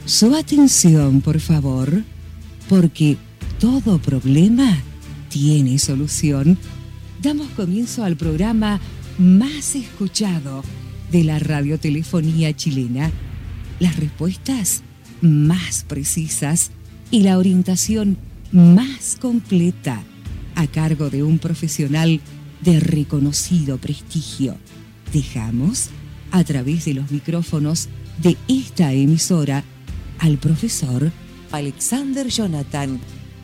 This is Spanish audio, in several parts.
Su atención, por favor, porque todo problema tiene solución. Damos comienzo al programa más escuchado de la radiotelefonía chilena. Las respuestas más precisas y la orientación más completa a cargo de un profesional de reconocido prestigio. Dejamos, a través de los micrófonos de esta emisora, al profesor Alexander Jonathan.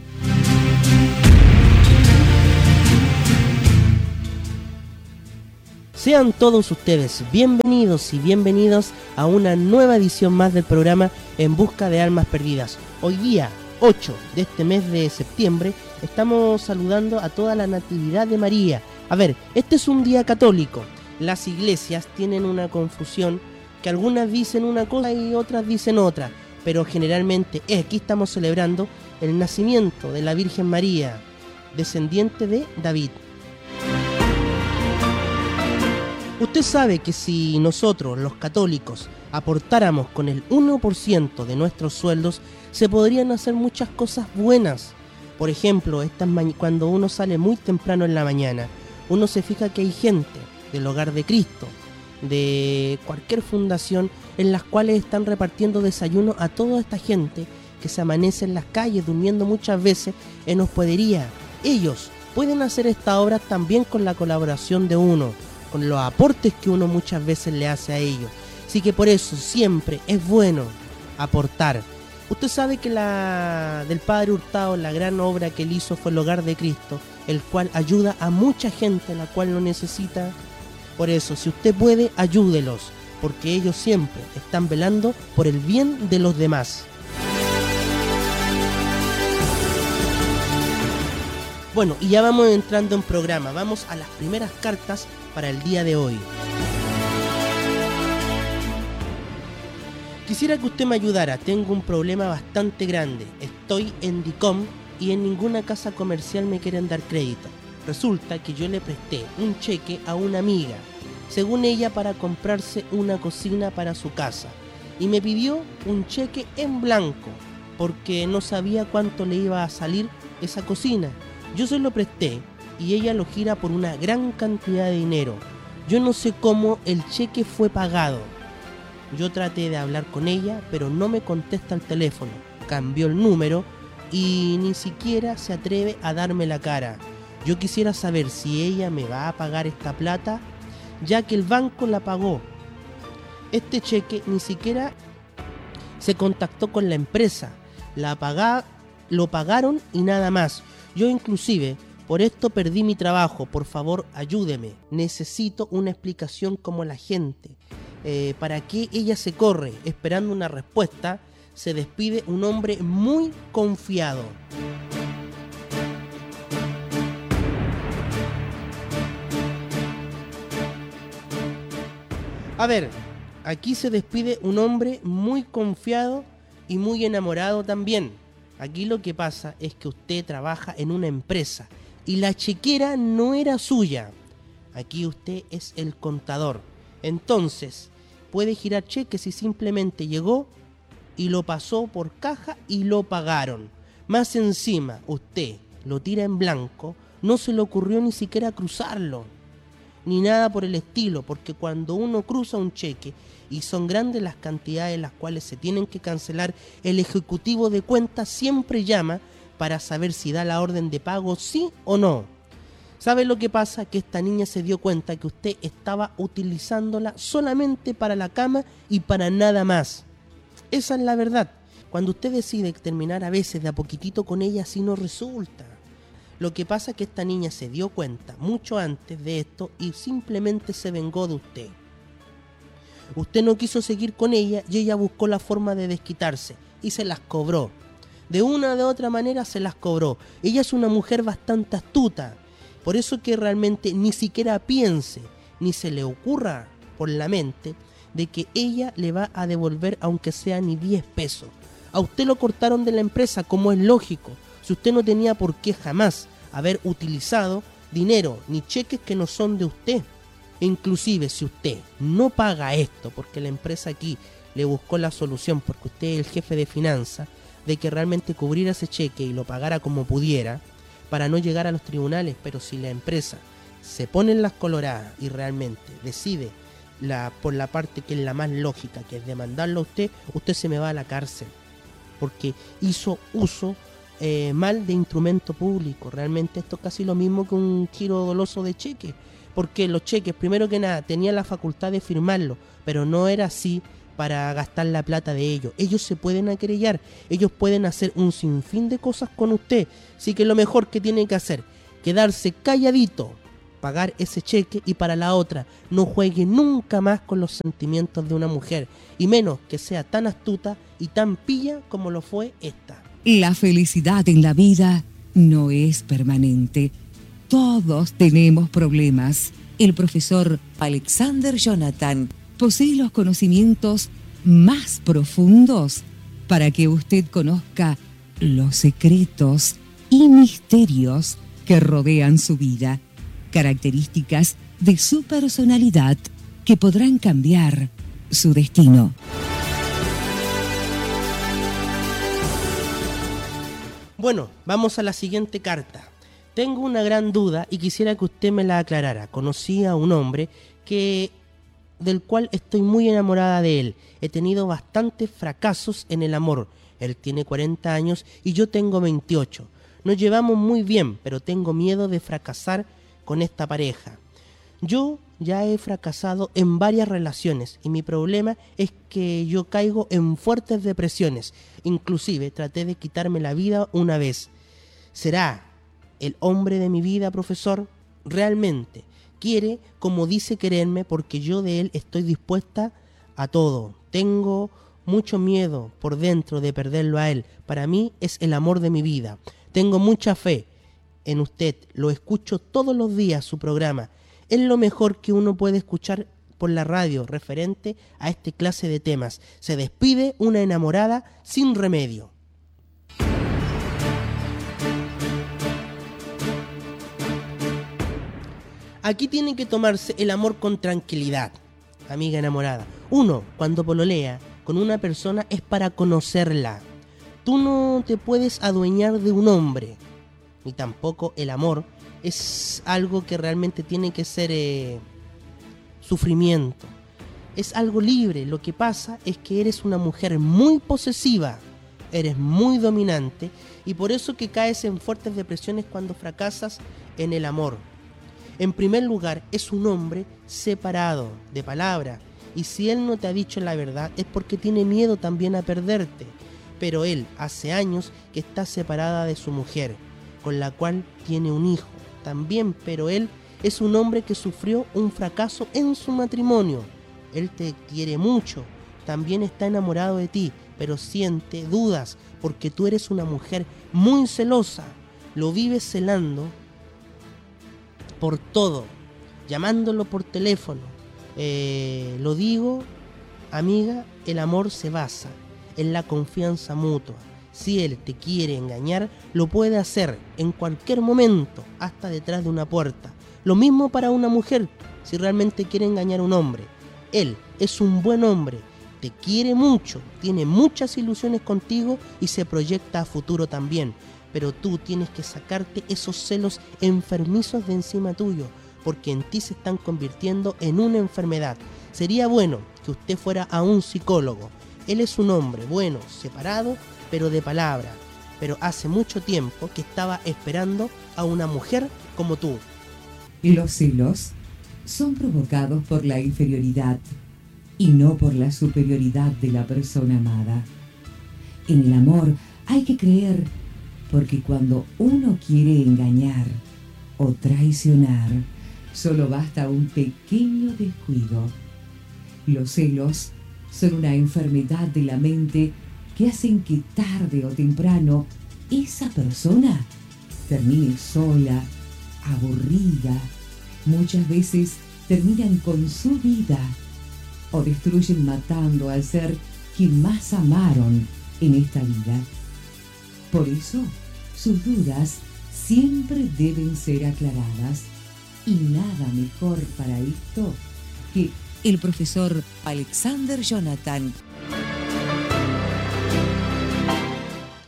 Sean todos ustedes bienvenidos y bienvenidos a una nueva edición más del programa En Busca de Almas Perdidas. Hoy día, 8 de este mes de septiembre, estamos saludando a toda la Natividad de María. A ver, este es un día católico. Las iglesias tienen una confusión, que algunas dicen una cosa y otras dicen otra, pero generalmente aquí estamos celebrando el nacimiento de la Virgen María, descendiente de David. Usted sabe que si nosotros, los católicos, aportáramos con el 1% de nuestros sueldos, se podrían hacer muchas cosas buenas. Por ejemplo, cuando uno sale muy temprano en la mañana, uno se fija que hay gente del Hogar de Cristo, de cualquier fundación, en las cuales están repartiendo desayuno a toda esta gente que se amanece en las calles durmiendo muchas veces en hospedería. Ellos pueden hacer esta obra también con la colaboración de uno, con los aportes que uno muchas veces le hace a ellos. Así que por eso siempre es bueno aportar. Usted sabe que la del Padre Hurtado, la gran obra que él hizo fue el Hogar de Cristo, el cual ayuda a mucha gente la cual lo necesita. Por eso, si usted puede, ayúdelos, porque ellos siempre están velando por el bien de los demás. Bueno, y ya vamos entrando en programa, vamos a las primeras cartas para el día de hoy. Quisiera que usted me ayudara, tengo un problema bastante grande. Estoy en DICOM y en ninguna casa comercial me quieren dar crédito. Resulta que yo le presté un cheque a una amiga, según ella para comprarse una cocina para su casa, y me pidió un cheque en blanco, porque no sabía cuánto le iba a salir esa cocina. Yo se lo presté y ella lo gira por una gran cantidad de dinero. Yo no sé cómo el cheque fue pagado. Yo traté de hablar con ella, pero no me contesta el teléfono. Cambió el número y ni siquiera se atreve a darme la cara. Yo quisiera saber si ella me va a pagar esta plata, ya que el banco la pagó. Este cheque ni siquiera se contactó con la empresa. Lo pagaron y nada más. Yo inclusive por esto perdí mi trabajo. Por favor, ayúdeme. Necesito una explicación como la gente. ¿Para qué ella se corre? Esperando una respuesta, se despide un hombre muy confiado. A ver, aquí se despide un hombre muy confiado y muy enamorado también. Aquí lo que pasa es que usted trabaja en una empresa y la chequera no era suya. Aquí usted es el contador. Entonces, puede girar cheques y simplemente llegó y lo pasó por caja y lo pagaron. Más encima, usted lo tira en blanco, no se le ocurrió ni siquiera cruzarlo, ni nada por el estilo, porque cuando uno cruza un cheque y son grandes las cantidades las cuales se tienen que cancelar, el ejecutivo de cuentas siempre llama para saber si da la orden de pago sí o no. ¿Sabe lo que pasa? Que esta niña se dio cuenta que usted estaba utilizándola solamente para la cama y para nada más. Esa es la verdad. Cuando usted decide terminar a veces de a poquitito con ella, así no resulta. Lo que pasa es que esta niña se dio cuenta mucho antes de esto y simplemente se vengó de usted. Usted no quiso seguir con ella y ella buscó la forma de desquitarse y se las cobró. De una o de otra manera se las cobró. Ella es una mujer bastante astuta. Por eso que realmente ni siquiera piense, ni se le ocurra por la mente de que ella le va a devolver aunque sea ni 10 pesos. A usted lo cortaron de la empresa, como es lógico. Si usted no tenía por qué jamás haber utilizado dinero ni cheques que no son de usted. E inclusive si usted no paga esto, porque la empresa aquí le buscó la solución, porque usted es el jefe de finanzas, de que realmente cubriera ese cheque y lo pagara como pudiera para no llegar a los tribunales. Pero si la empresa se pone en las coloradas y realmente decide por la parte que es la más lógica, que es demandarlo a usted, usted se me va a la cárcel, porque hizo uso mal de instrumento público. Realmente esto es casi lo mismo que un giro doloso de cheque, porque los cheques, primero que nada, tenían la facultad de firmarlo, pero no era así para gastar la plata de ellos. Ellos se pueden aquerellar, ellos pueden hacer un sinfín de cosas con usted. Así que lo mejor que tiene que hacer, quedarse calladito, pagar ese cheque, y para la otra, no juegue nunca más con los sentimientos de una mujer, y menos que sea tan astuta y tan pilla como lo fue esta. La felicidad en la vida no es permanente. Todos tenemos problemas. El profesor Alexander Jonathan posee los conocimientos más profundos para que usted conozca los secretos y misterios que rodean su vida, características de su personalidad que podrán cambiar su destino. Bueno, vamos a la siguiente carta. Tengo una gran duda y quisiera que usted me la aclarara. Conocí a un hombre del cual estoy muy enamorada de él. He tenido bastantes fracasos en el amor. Él tiene 40 años y yo tengo 28. Nos llevamos muy bien, pero tengo miedo de fracasar con esta pareja. Yo ya he fracasado en varias relaciones y mi problema es que yo caigo en fuertes depresiones. Inclusive traté de quitarme la vida una vez. ¿Será el hombre de mi vida, profesor? ¿Realmente quiere como dice quererme? Porque yo de él estoy dispuesta a todo. Tengo mucho miedo por dentro de perderlo a él. Para mí es el amor de mi vida. Tengo mucha fe en usted. Lo escucho todos los días, su programa. Es lo mejor que uno puede escuchar por la radio referente a este clase de temas. Se despide una enamorada sin remedio. Aquí tiene que tomarse el amor con tranquilidad, amiga enamorada. Uno, cuando pololea con una persona, es para conocerla. Tú no te puedes adueñar de un hombre, ni tampoco el amor es algo que realmente tiene que ser sufrimiento. Es algo libre. Lo que pasa es que eres una mujer muy posesiva, eres muy dominante, y por eso que caes en fuertes depresiones cuando fracasas en el amor. En primer lugar, es un hombre separado de palabra, y si él no te ha dicho la verdad es porque tiene miedo también a perderte. Pero él hace años que está separada de su mujer, con la cual tiene un hijo también, pero él es un hombre que sufrió un fracaso en su matrimonio. Él te quiere mucho, también está enamorado de ti, pero siente dudas porque tú eres una mujer muy celosa. Lo vives celando por todo, llamándolo por teléfono. Lo digo, amiga, el amor se basa en la confianza mutua. Si él te quiere engañar, lo puede hacer en cualquier momento, hasta detrás de una puerta. Lo mismo para una mujer, si realmente quiere engañar a un hombre. Él es un buen hombre, te quiere mucho, tiene muchas ilusiones contigo y se proyecta a futuro también. Pero tú tienes que sacarte esos celos enfermizos de encima tuyo, porque en ti se están convirtiendo en una enfermedad. Sería bueno que usted fuera a un psicólogo. Él es un hombre bueno, separado, pero de palabra. Pero hace mucho tiempo que estaba esperando a una mujer como tú. Los celos son provocados por la inferioridad y no por la superioridad de la persona amada. En el amor hay que creer, porque cuando uno quiere engañar o traicionar, solo basta un pequeño descuido. Los celos son una enfermedad de la mente que hacen que tarde o temprano esa persona termine sola, aburrida. Muchas veces terminan con su vida o destruyen matando al ser que más amaron en esta vida. Por eso, sus dudas siempre deben ser aclaradas, y nada mejor para esto que el profesor Alexander Jonathan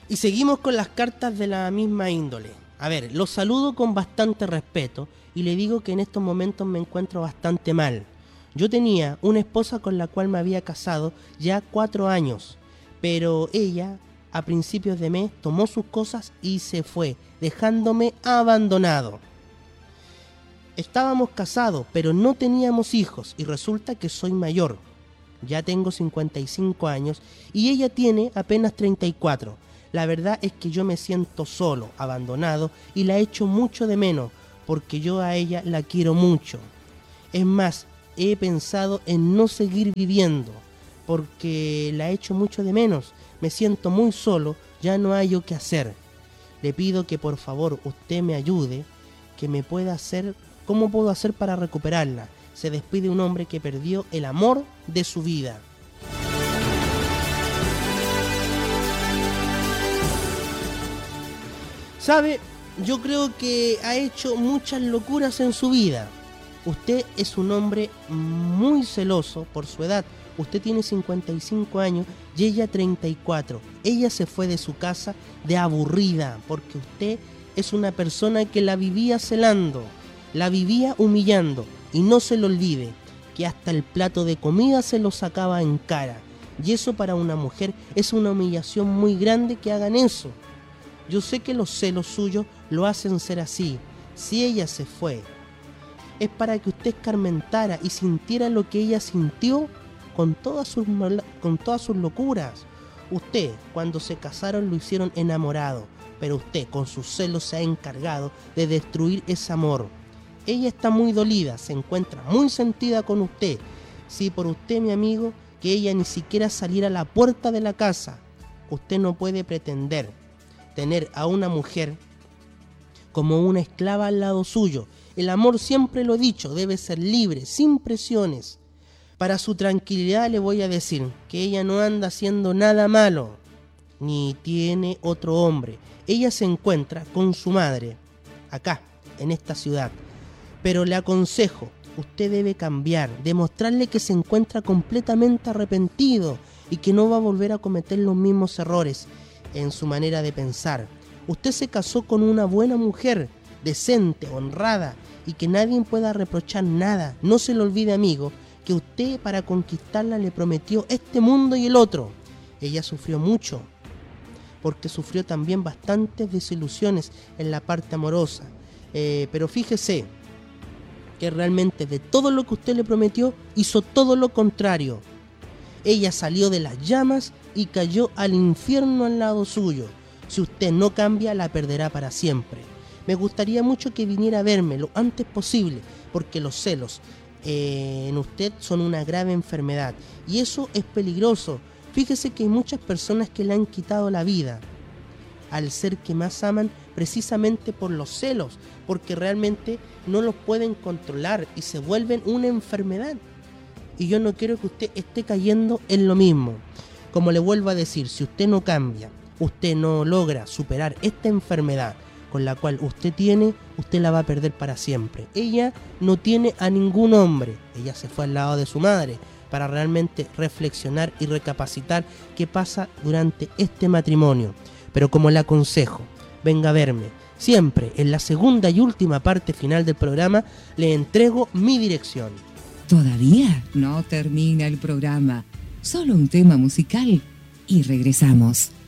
Y seguimos con las cartas de la misma índole. A ver, lo saludo con bastante respeto y le digo que en estos momentos me encuentro bastante mal. Yo tenía una esposa con la cual me había casado ya 4 años, pero ella a principios de mes tomó sus cosas y se fue, dejándome abandonado. Estábamos casados, pero no teníamos hijos y resulta que soy mayor. Ya tengo 55 años y ella tiene apenas 34. La verdad es que yo me siento solo, abandonado y la echo mucho de menos porque yo a ella la quiero mucho. Es más, he pensado en no seguir viviendo porque la echo mucho de menos. Me siento muy solo, ya no hay yo qué hacer. Le pido que por favor usted me ayude, que me pueda hacer, ¿cómo puedo hacer para recuperarla? Se despide un hombre que perdió el amor de su vida. ¿Sabe? Yo creo que ha hecho muchas locuras en su vida. Usted es un hombre muy celoso por su edad. Usted tiene 55 años y ella 34. Ella se fue de su casa de aburrida porque usted es una persona que la vivía celando, la vivía humillando. Y no se le olvide que hasta el plato de comida se lo sacaba en cara. Y eso para una mujer es una humillación muy grande que hagan eso. Yo sé que los celos suyos lo hacen ser así. Si ella se fue, es para que usted escarmentara y sintiera lo que ella sintió con todas sus locuras. Usted, cuando se casaron, lo hicieron enamorado, pero usted con sus celos se ha encargado de destruir ese amor. Ella está muy dolida, se encuentra muy sentida con usted. Si por usted, mi amigo, que ella ni siquiera saliera a la puerta de la casa, usted no puede pretender tener a una mujer como una esclava al lado suyo. El amor, siempre lo he dicho, debe ser libre, sin presiones. Para su tranquilidad le voy a decir que ella no anda haciendo nada malo, ni tiene otro hombre. Ella se encuentra con su madre, acá, en esta ciudad. Pero le aconsejo, usted debe cambiar, demostrarle que se encuentra completamente arrepentido y que no va a volver a cometer los mismos errores en su manera de pensar. Usted se casó con una buena mujer, decente, honrada, y que nadie pueda reprochar nada. No se le olvide, amigo, que usted para conquistarla le prometió este mundo y el otro. Ella sufrió mucho, porque sufrió también bastantes desilusiones en la parte amorosa. Pero fíjese que realmente de todo lo que usted le prometió, hizo todo lo contrario. Ella salió de las llamas y cayó al infierno al lado suyo. Si usted no cambia, la perderá para siempre. Me gustaría mucho que viniera a verme lo antes posible, porque los celos en usted son una grave enfermedad y eso es peligroso. Fíjese que hay muchas personas que le han quitado la vida al ser que más aman precisamente por los celos, porque realmente no los pueden controlar y se vuelven una enfermedad. Y yo no quiero que usted esté cayendo en lo mismo. Como le vuelvo a decir, si usted no cambia, usted no logra superar esta enfermedad con la cual usted tiene, usted la va a perder para siempre. Ella no tiene a ningún hombre. Ella se fue al lado de su madre para realmente reflexionar y recapacitar qué pasa durante este matrimonio. Pero como le aconsejo, venga a verme. Siempre en la segunda y última parte final del programa le entrego mi dirección. Todavía no termina el programa. Solo un tema musical y regresamos.